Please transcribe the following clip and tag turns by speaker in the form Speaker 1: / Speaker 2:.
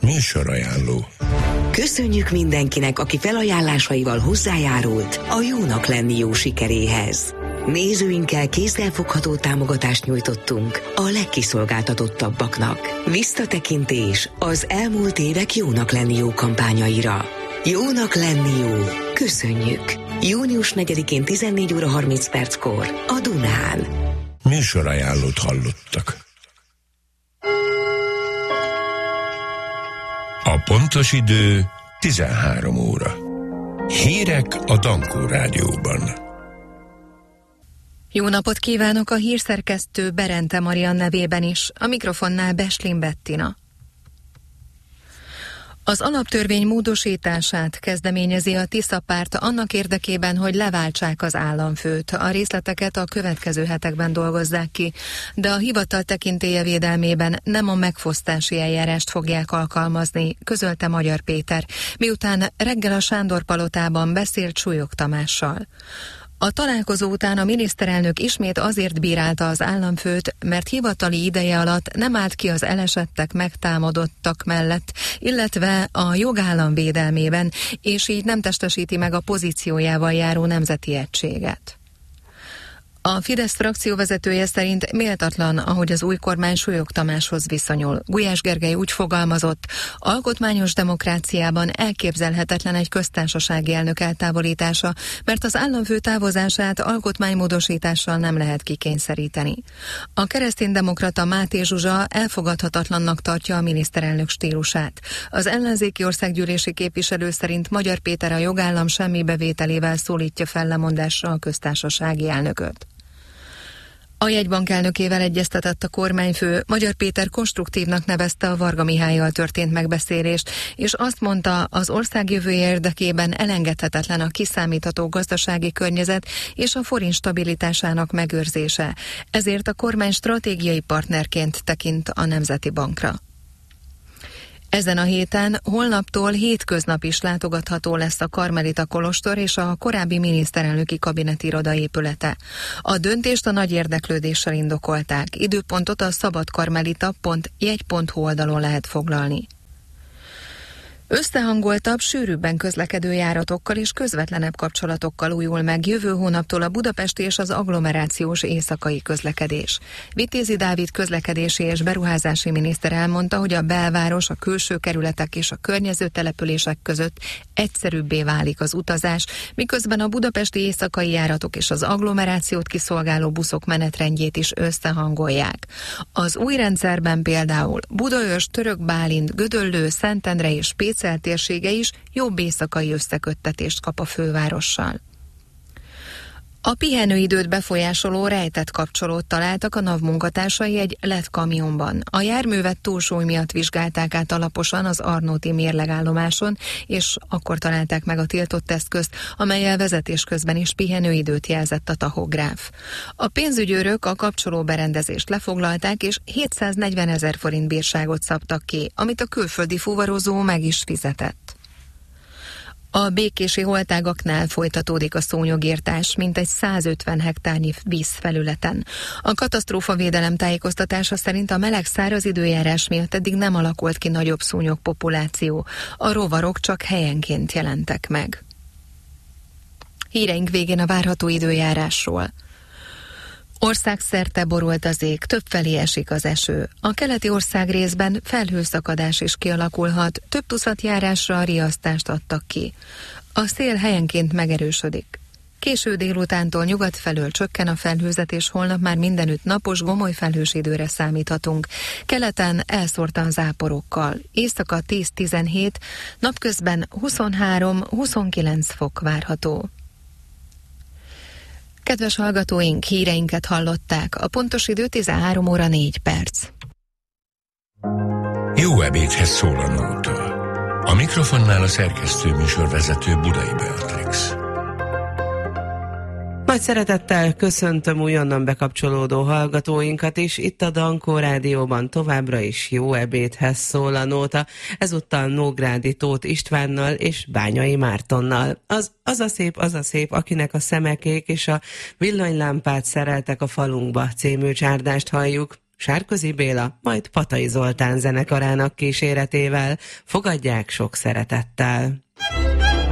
Speaker 1: Műsorajánló.
Speaker 2: Köszönjük mindenkinek, aki felajánlásaival hozzájárult a Jónak lenni jó sikeréhez. Nézőinkkel kézzelfogható támogatást nyújtottunk a legkiszolgáltatottabbaknak. Visszatekintés az elmúlt évek Jónak lenni jó kampányaira. Jónak lenni jó. Köszönjük! Június 4-én 14 óra 30 perckor a Dunán.
Speaker 1: Műsorajánlót hallottak. A pontos idő 13 óra. Hírek a Dankó Rádióban.
Speaker 3: Jó napot kívánok a hírszerkesztő Berente Marian nevében is, a mikrofonnál Beslin Bettina. Az alaptörvény módosítását kezdeményezi a Tisza párt annak érdekében, hogy leváltsák az államfőt. A részleteket a következő hetekben dolgozzák ki, de a hivatal tekintélye védelmében nem a megfosztási eljárást fogják alkalmazni, közölte Magyar Péter, miután reggel a Sándor-palotában beszélt Súlyog Tamással. A találkozó után a miniszterelnök ismét azért bírálta az államfőt, mert hivatali ideje alatt nem állt ki az elesettek megtámadottak mellett, illetve a jogállam védelmében, és így nem testesíti meg a pozíciójával járó nemzeti egységet. A Fidesz frakcióvezetője szerint méltatlan, ahogy az új kormány Súlyog Tamáshoz viszonyul. Gulyás Gergely úgy fogalmazott, alkotmányos demokráciában elképzelhetetlen egy köztársasági elnök eltávolítása, mert az államfő távozását alkotmánymódosítással nem lehet kikényszeríteni. A kereszténydemokrata Máté Zsuzsa elfogadhatatlannak tartja a miniszterelnök stílusát. Az ellenzéki országgyűlési képviselő szerint Magyar Péter a jogállam semmibevételével szólítja fel lemondásra a köztársasági elnököt. A jegybank elnökével egyeztetett a kormányfő, Magyar Péter konstruktívnak nevezte a Varga Mihállyal történt megbeszélést, és azt mondta, az ország jövője érdekében elengedhetetlen a kiszámítható gazdasági környezet és a forint stabilitásának megőrzése. Ezért a kormány stratégiai partnerként tekint a Nemzeti Bankra. Ezen a héten holnaptól hétköznap is látogatható lesz a Karmelita kolostor és a korábbi miniszterelnöki kabinetiroda épülete. A döntést a nagy érdeklődéssel indokolták. Időpontot a szabadkarmelita.jegy.hu oldalon lehet foglalni. Összehangoltabb, sűrűbben közlekedő járatokkal és közvetlenebb kapcsolatokkal újul meg jövő hónaptól a budapesti és az agglomerációs éjszakai közlekedés. Vitézi Dávid közlekedési és beruházási miniszter elmondta, hogy a belváros, a külső kerületek és a környező települések között egyszerűbbé válik az utazás, miközben a budapesti éjszakai járatok és az agglomerációt kiszolgáló buszok menetrendjét is összehangolják. Az új rendszerben például Budaörs, Török Bálint, Gödöllő, Szentendre és Pécel térsége is jobb éjszakai összeköttetést kap a fővárossal. A pihenőidőt befolyásoló rejtett kapcsolót találtak a NAV munkatársai egy LED kamionban. A járművet túlsúly miatt vizsgálták át alaposan az Arnóti mérlegállomáson, és akkor találták meg a tiltott eszközt, amellyel vezetés közben is pihenőidőt jelzett a tahográf. A pénzügyőrök a kapcsolóberendezést lefoglalták, és 740 000 forint bírságot szabtak ki, amit a külföldi fuvarozó meg is fizetett. A békési holtágaknál folytatódik a szúnyogirtás, mintegy 150 hektárnyi vízfelületen. A katasztrófavédelem tájékoztatása szerint a meleg-száraz időjárás miatt eddig nem alakult ki nagyobb szúnyogpopuláció. A rovarok csak helyenként jelentek meg. Híreink végén a várható időjárásról. Országszerte borult az ég, többfelé esik az eső. A keleti országrészben felhőszakadás is kialakulhat, több tucat járásra riasztást adtak ki. A szél helyenként megerősödik. Késő délutántól nyugat felől csökken a felhőzet, és holnap már mindenütt napos, gomoly felhős időre számíthatunk. Keleten elszórtan záporokkal. Éjszaka 10-17, napközben 23-29 fok várható. Kedves hallgatóink, híreinket hallották. A pontos idő 13 óra 4 perc.
Speaker 1: Jó ebédhez szól a nóta. A mikrofonnál a szerkesztő műsorvezető Budai Beatrix.
Speaker 4: Nagy szeretettel köszöntöm újonnan bekapcsolódó hallgatóinkat is. Itt a Dankó Rádióban továbbra is jó ebédhez szól a nóta. Ezúttal Nógrádi Tóth Istvánnal és Bányai Mártonnal. Az a szép, akinek a szemekék és a villanylámpát szereltek a falunkba című csárdást halljuk. Sárközi Béla, majd Patai Zoltán zenekarának kíséretével. Fogadják sok szeretettel!